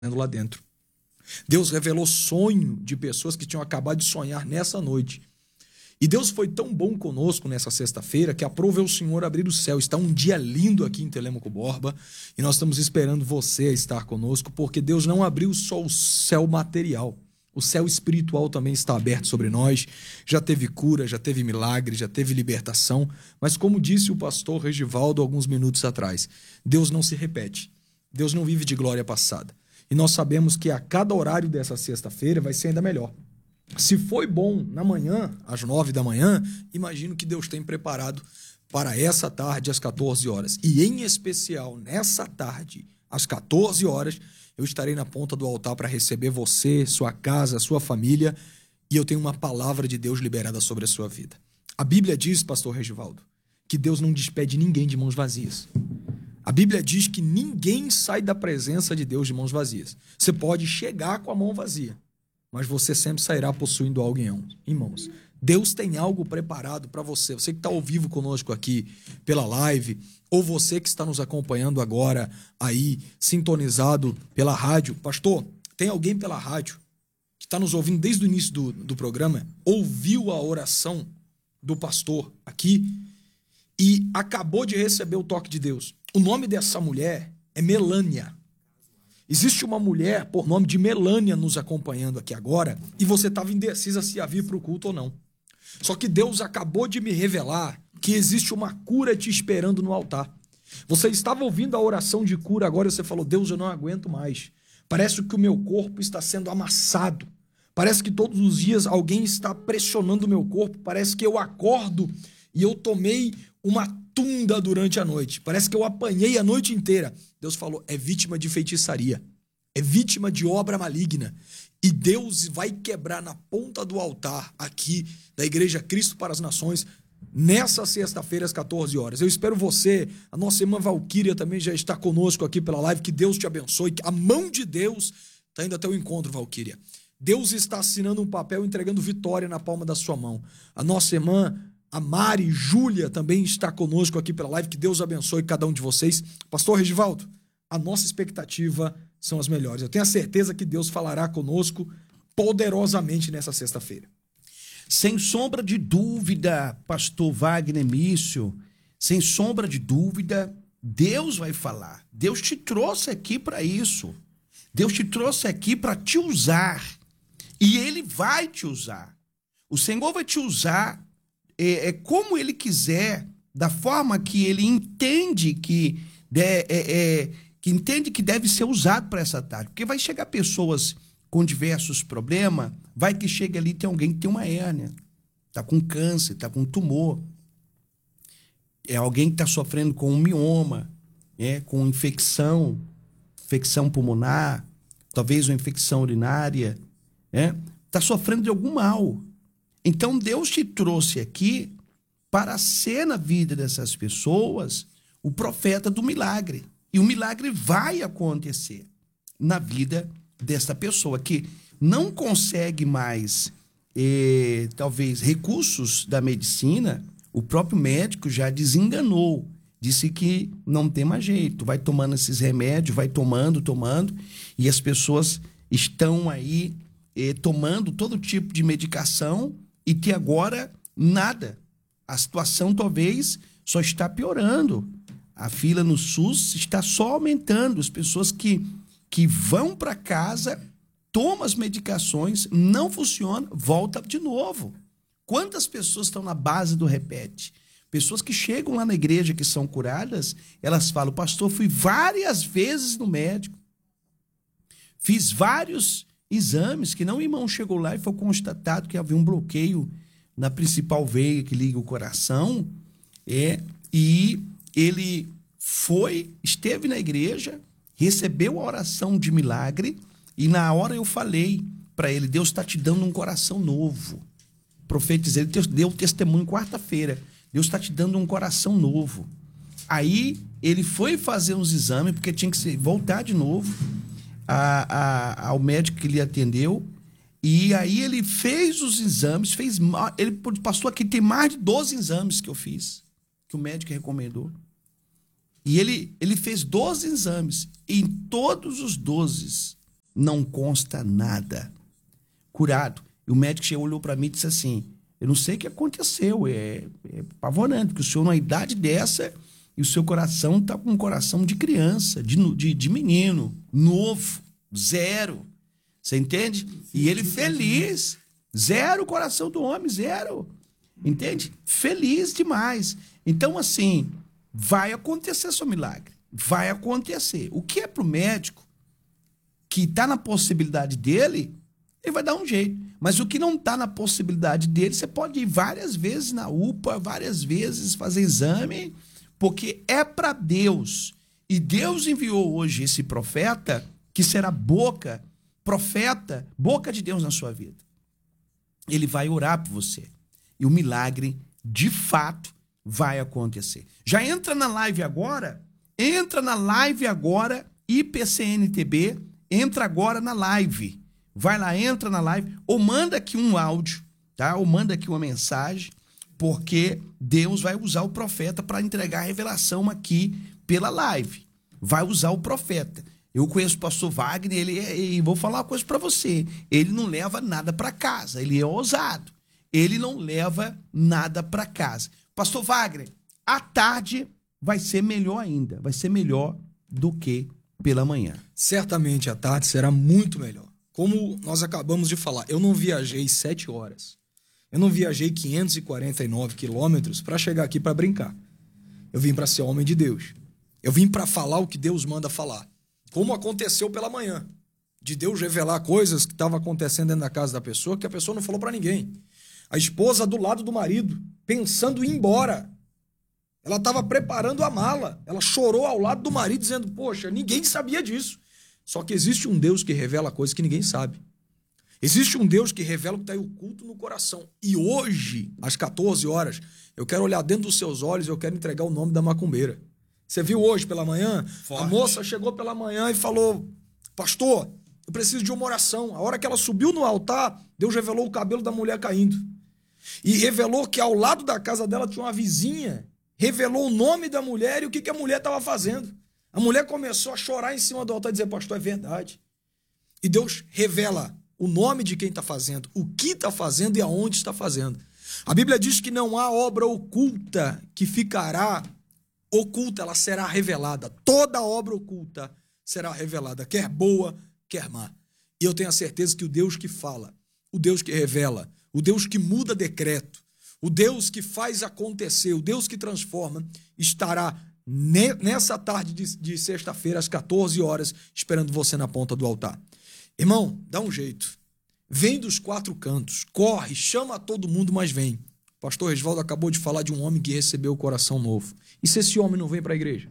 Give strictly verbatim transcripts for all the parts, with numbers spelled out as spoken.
lá dentro. Deus revelou sonho de pessoas que tinham acabado de sonhar nessa noite. E Deus foi tão bom conosco nessa sexta-feira que aprove o Senhor abrir o céu. Está um dia lindo aqui em Telêmaco Borba e nós estamos esperando você a estar conosco, porque Deus não abriu só o céu material. O céu espiritual também está aberto sobre nós. Já teve cura, já teve milagre, já teve libertação. Mas como disse o pastor Regivaldo alguns minutos atrás, Deus não se repete. Deus não vive de glória passada. E nós sabemos que a cada horário dessa sexta-feira vai ser ainda melhor. Se foi bom na manhã, às nove da manhã, imagino que Deus tem preparado para essa tarde, às quatorze horas. E em especial, nessa tarde, às quatorze horas, eu estarei na ponta do altar para receber você, sua casa, sua família, e eu tenho uma palavra de Deus liberada sobre a sua vida. A Bíblia diz, pastor Regivaldo, que Deus não despede ninguém de mãos vazias. A Bíblia diz que ninguém sai da presença de Deus de mãos vazias. Você pode chegar com a mão vazia, mas você sempre sairá possuindo algo em mãos. Deus tem algo preparado para você. Você que está ao vivo conosco aqui pela live, ou você que está nos acompanhando agora aí, sintonizado pela rádio. Pastor, tem alguém pela rádio que está nos ouvindo desde o início do, do programa, ouviu a oração do pastor aqui e acabou de receber o toque de Deus. O nome dessa mulher é Melânia. Existe uma mulher por nome de Melânia nos acompanhando aqui agora e você estava indecisa se ia vir para o culto ou não. Só que Deus acabou de me revelar que existe uma cura te esperando no altar. Você estava ouvindo a oração de cura agora e você falou, Deus, eu não aguento mais. Parece que o meu corpo está sendo amassado. Parece que todos os dias alguém está pressionando o meu corpo. Parece que eu acordo e eu tomei uma tunda durante a noite. Parece que eu apanhei a noite inteira. Deus falou, é vítima de feitiçaria. É vítima de obra maligna. E Deus vai quebrar na ponta do altar aqui da Igreja Cristo para as Nações nessa sexta-feira às quatorze horas. Eu espero você, a nossa irmã Valquíria também já está conosco aqui pela live. Que Deus te abençoe. A mão de Deus está indo até o encontro, Valquíria. Deus está assinando um papel, entregando vitória na palma da sua mão. A nossa irmã a Mari Júlia também está conosco aqui pela live. Que Deus abençoe cada um de vocês. Pastor Regivaldo, a nossa expectativa são as melhores. Eu tenho a certeza que Deus falará conosco poderosamente nessa sexta-feira. Sem sombra de dúvida, pastor Wagner Mício, sem sombra de dúvida, Deus vai falar. Deus te trouxe aqui para isso. Deus te trouxe aqui para te usar. E Ele vai te usar. O Senhor vai te usar É, é como ele quiser, da forma que ele entende que, de, é, é, que entende que deve ser usado para essa tarde. Porque vai chegar pessoas com diversos problemas, vai que chega ali tem alguém que tem uma hérnia, está com câncer, está com tumor, é alguém que está sofrendo com um mioma, é, com infecção, infecção pulmonar, talvez uma infecção urinária, está é, sofrendo de algum mal. Então, Deus te trouxe aqui para ser na vida dessas pessoas o profeta do milagre. E o milagre vai acontecer na vida desta pessoa que não consegue mais, eh, talvez, recursos da medicina. O próprio médico já desenganou, disse que não tem mais jeito. Vai tomando esses remédios, vai tomando, tomando, e as pessoas estão aí eh, tomando todo tipo de medicação, e que agora nada. A situação talvez só está piorando. A fila no SUS está só aumentando. As pessoas que, que vão para casa, tomam as medicações, não funciona, volta de novo. Quantas pessoas estão na base do repete? Pessoas que chegam lá na igreja que são curadas, elas falam, pastor, fui várias vezes no médico. Fiz vários exames, que não o irmão chegou lá e foi constatado que havia um bloqueio na principal veia que liga o coração, é, e ele foi, esteve na igreja, recebeu a oração de milagre, e na hora eu falei para ele, Deus está te dando um coração novo. Profetizei, Deus deu o testemunho quarta-feira, Deus está te dando um coração novo. Aí ele foi fazer uns exames, porque tinha que voltar de novo, A, a, ao médico que lhe atendeu, e aí ele fez os exames, fez, ele passou aqui, tem mais de doze exames que eu fiz, que o médico recomendou. E ele, ele fez doze exames, e em todos os doze, não consta nada. Curado. E o médico chegou, olhou para mim e disse assim, eu não sei o que aconteceu, é, é apavorante, porque o senhor, numa idade dessa, e o seu coração está com um coração de criança, de, de, de menino, novo, zero. Você entende? E ele feliz. Zero o coração do homem, zero. Entende? Feliz demais. Então, assim, vai acontecer seu milagre. Vai acontecer. O que é pro médico que está na possibilidade dele, ele vai dar um jeito. Mas o que não está na possibilidade dele, você pode ir várias vezes na U P A, várias vezes fazer exame, porque é para Deus. E Deus enviou hoje esse profeta, que será boca, profeta, boca de Deus na sua vida. Ele vai orar por você. E o milagre, de fato, vai acontecer. Já entra na live agora, entra na live agora, I P C N T B, entra agora na live. Vai lá, entra na live, ou manda aqui um áudio, tá? Ou manda aqui uma mensagem, porque Deus vai usar o profeta para entregar a revelação aqui pela live. Vai usar o profeta. Eu conheço o pastor Wagner, ele é, e vou falar uma coisa para você, ele não leva nada para casa, ele é ousado. Ele não leva nada para casa. Pastor Wagner, à tarde vai ser melhor ainda, vai ser melhor do que pela manhã. Certamente à tarde será muito melhor. Como nós acabamos de falar, eu não viajei sete horas. Eu não viajei quinhentos e quarenta e nove quilômetros para chegar aqui para brincar. Eu vim para ser homem de Deus. Eu vim para falar o que Deus manda falar. Como aconteceu pela manhã. De Deus revelar coisas que estavam acontecendo dentro da casa da pessoa que a pessoa não falou para ninguém. A esposa do lado do marido, pensando em ir embora. Ela estava preparando a mala. Ela chorou ao lado do marido, dizendo, poxa, ninguém sabia disso. Só que existe um Deus que revela coisas que ninguém sabe. Existe um Deus que revela o que está oculto no coração. E hoje, às quatorze horas, eu quero olhar dentro dos seus olhos e eu quero entregar o nome da macumbeira. Você viu hoje pela manhã? Forte. A moça chegou pela manhã e falou, pastor, eu preciso de uma oração. A hora que ela subiu no altar, Deus revelou o cabelo da mulher caindo. E revelou que ao lado da casa dela tinha uma vizinha. Revelou o nome da mulher e o que, que a mulher estava fazendo. A mulher começou a chorar em cima do altar e dizer, pastor, é verdade. E Deus revela o nome de quem está fazendo, o que está fazendo e aonde está fazendo. A Bíblia diz que não há obra oculta que ficará oculta, ela será revelada. Toda obra oculta será revelada, quer boa, quer má. E eu tenho a certeza que o Deus que fala, o Deus que revela, o Deus que muda decreto, o Deus que faz acontecer, o Deus que transforma, estará nessa tarde de, de sexta-feira, às quatorze horas, esperando você na ponta do altar. Irmão, dá um jeito. Vem dos quatro cantos, corre, chama todo mundo, mas vem. O pastor Resvaldo acabou de falar de um homem que recebeu o coração novo. E se esse homem não vem para a igreja?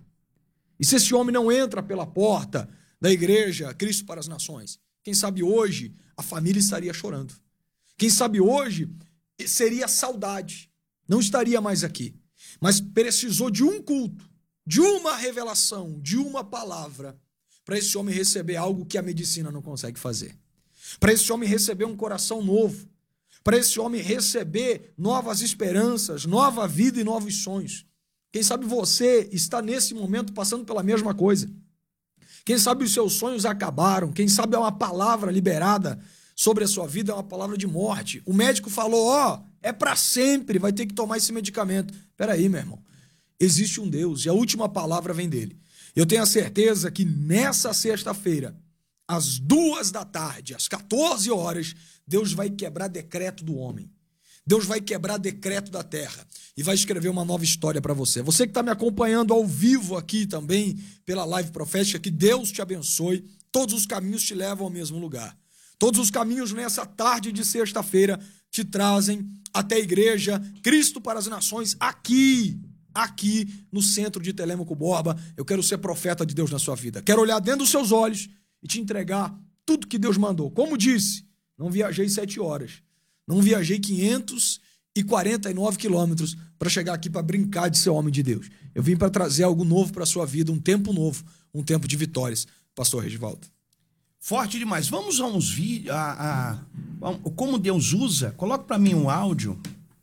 E se esse homem não entra pela porta da igreja Cristo para as Nações? Quem sabe hoje a família estaria chorando. Quem sabe hoje seria saudade. Não estaria mais aqui. Mas precisou de um culto, de uma revelação, de uma palavra, para esse homem receber algo que a medicina não consegue fazer. Para esse homem receber um coração novo. Para esse homem receber novas esperanças, nova vida e novos sonhos. Quem sabe você está nesse momento passando pela mesma coisa. Quem sabe os seus sonhos acabaram. Quem sabe é uma palavra liberada sobre a sua vida, é uma palavra de morte. O médico falou, ó, oh, é para sempre, vai ter que tomar esse medicamento. Peraí, meu irmão. Existe um Deus e a última palavra vem dele. Eu tenho a certeza que nessa sexta-feira, às duas da tarde, às quatorze horas, Deus vai quebrar decreto do homem. Deus vai quebrar decreto da terra e vai escrever uma nova história para você. Você que está me acompanhando ao vivo aqui também, pela live profética, que Deus te abençoe. Todos os caminhos te levam ao mesmo lugar. Todos os caminhos nessa tarde de sexta-feira te trazem até a igreja Cristo para as Nações, aqui, aqui no centro de Telêmaco Borba. Eu quero ser profeta de Deus na sua vida. Quero olhar dentro dos seus olhos e te entregar tudo que Deus mandou. Como disse, não viajei sete horas. Não viajei quinhentos e quarenta e nove quilômetros para chegar aqui para brincar de ser homem de Deus. Eu vim para trazer algo novo para a sua vida, um tempo novo, um tempo de vitórias. Pastor Resvaldo. Forte demais. Vamos a uns vídeos, a, a, como Deus usa. Coloca para mim um áudio.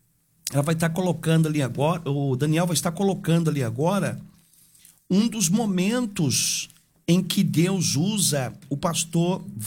Ela vai estar colocando ali agora, o Daniel vai estar colocando ali agora um dos momentos em que Deus usa o pastor